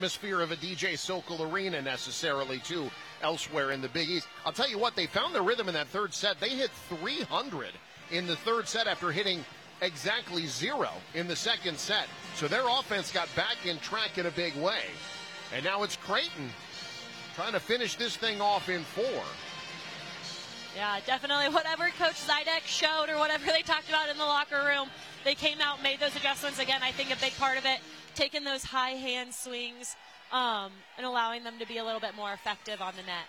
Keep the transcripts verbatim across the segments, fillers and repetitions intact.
atmosphere of a D J Sokol Arena necessarily, too, elsewhere in the Big East. I'll tell you what, they found their rhythm in that third set. They hit three hundred in the third set after hitting exactly zero in the second set. So their offense got back in track in a big way. And now it's Creighton trying to finish this thing off in four. Yeah, definitely whatever Coach Zidek showed or whatever they talked about in the locker room, they came out, made those adjustments. Again, I think a big part of it, taking those high hand swings um, and allowing them to be a little bit more effective on the net.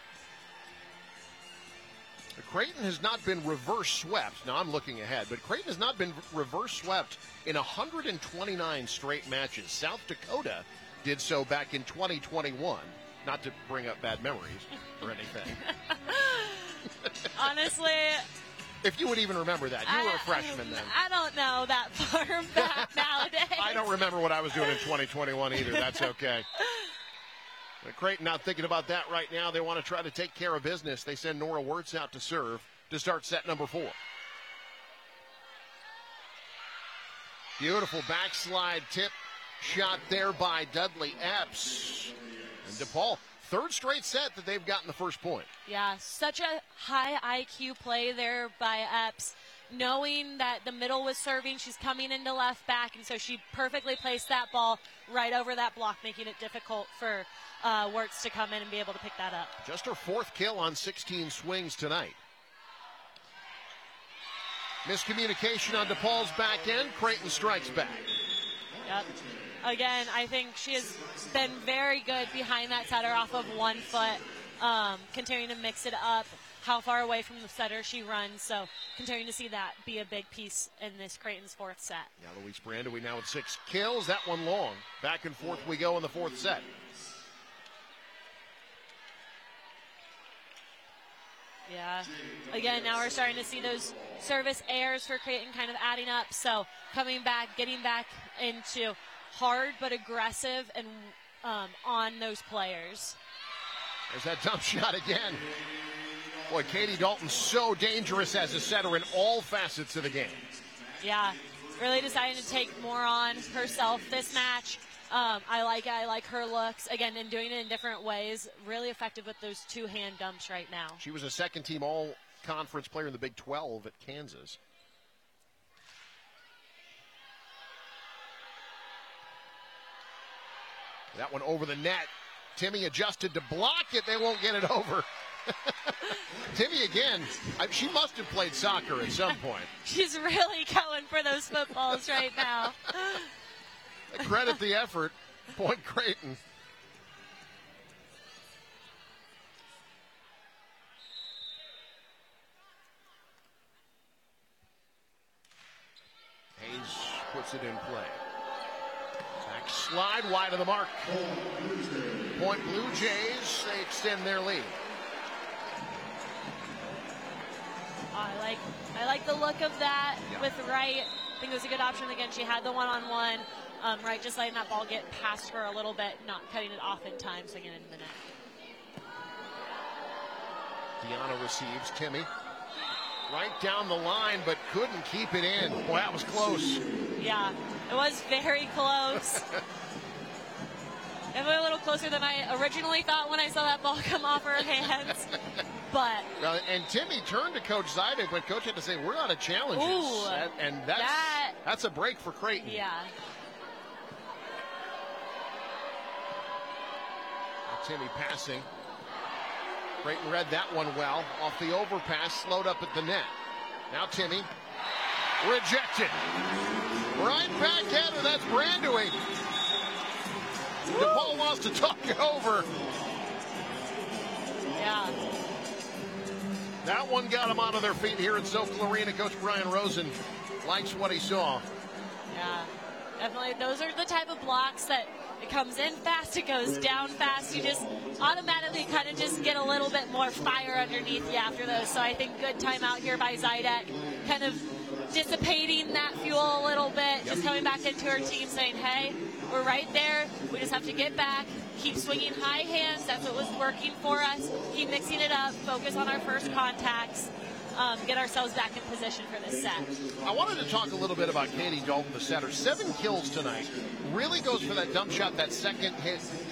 Creighton has not been reverse swept. Now I'm looking ahead, but Creighton has not been reverse swept in one hundred twenty-nine straight matches. South Dakota did so back in twenty twenty-one. Not to bring up bad memories or anything. Honestly, if you would even remember that. You I, were a freshman then. I don't know that far back nowadays. I don't remember what I was doing in twenty twenty-one either. That's okay. But Creighton not thinking about that right now. They want to try to take care of business. They send Nora Wirtz out to serve to start set number four. Beautiful backslide tip shot there by Dudley Epps. And DePaul, third straight set that they've gotten the first point. Yeah, such a high I Q play there by Epps. Knowing that the middle was serving, she's coming into left back, and so she perfectly placed that ball right over that block, making it difficult for uh, Wirtz to come in and be able to pick that up. Just her fourth kill on sixteen swings tonight. Miscommunication on DePaul's back end. Creighton strikes back. Yep. Again, I think she has been very good behind that setter off of one foot, um, continuing to mix it up, how far away from the setter she runs. So continuing to see that be a big piece in this Creighton's fourth set. Yeah, Louise Brandewie now with six kills. That one long. Back and forth we go in the fourth set. Yeah. Again, now we're starting to see those service errors for Creighton kind of adding up. So coming back, getting back into hard but aggressive and um, on those players. There's that dump shot again. Boy, Katie Dalton's so dangerous as a setter in all facets of the game. Yeah, really deciding to take more on herself this match. Um, I like I like her looks, again, and doing it in different ways. Really effective with those two-hand dumps right now. She was a second-team all-conference player in the Big twelve at Kansas. That one over the net. Timmy adjusted to block it. They won't get it over. Timmy again, I, she must have played soccer at some point. She's really going for those footballs right now. Credit the effort. Point Creighton. Hayes puts it in play. Back slide wide of the mark. Point Blue Jays, they extend their lead. I like I like the look of that yeah. with Wright. I think it was a good option. Again, she had the one-on-one. Um, Wright just letting that ball get past her a little bit, not cutting it off in time, swinging it into the net. Deanna receives. Timmy right down the line, but couldn't keep it in. Boy, that was close. Yeah, it was very close. Definitely a little closer than I originally thought when I saw that ball come off her hands. But well, and Timmy turned to Coach Zidek, but Coach had to say, we're out of challenges. Ooh, and, and that's, that, that's a break for Creighton. Yeah. Now Timmy passing. Creighton read that one well. Off the overpass, slowed up at the net. Now Timmy, rejected. Right back at her, that's Brandewie. DePaul wants to talk it over. Yeah. That one got them out of their feet here at Sokol Arena. Coach Brian Rosen likes what he saw. Yeah, definitely. Those are the type of blocks that it comes in fast, it goes down fast. You just automatically kind of just get a little bit more fire underneath you after those. So I think good timeout here by Zidek, kind of dissipating that fuel a little bit, just coming back into her team saying, hey, we're right there. We just have to get back, keep swinging high hands. That's what was working for us. Keep mixing it up, focus on our first contacts, um, get ourselves back in position for this set. I wanted to talk a little bit about Katie Dalton, the setter. Seven kills tonight. Really goes for that dump shot, that second hit.